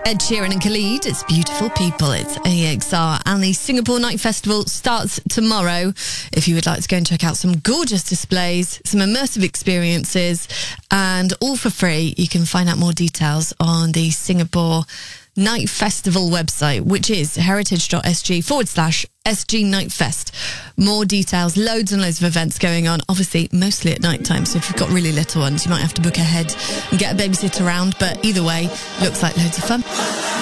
Ed Sheeran and Khalid, it's Beautiful People, it's AXR, and the Singapore Night Festival starts tomorrow. If you would like to go and check out some gorgeous displays, some immersive experiences, and all for free, you can find out more details on the Singapore Night Festival website, which is heritage.sg/SG Night Fest. More details, loads and loads of events going on, obviously mostly at night time, so if you've got really little ones you might have to book ahead and get a babysitter around, but either way, looks like loads of fun.